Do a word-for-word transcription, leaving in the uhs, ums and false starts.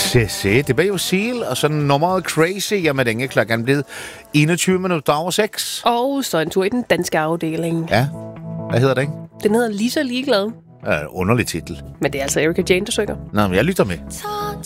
Se, se, det var jo Seal, og så nummeret Crazy. Jamen, den er klokken blevet enogtyve minutter over seks. Og så en tur i den danske afdeling. Ja, hvad hedder den? Den hedder Lige så ligeglad. Ja, underlig titel. Men det er altså Erika Jane, der synger. Nå, men jeg lytter med. Talk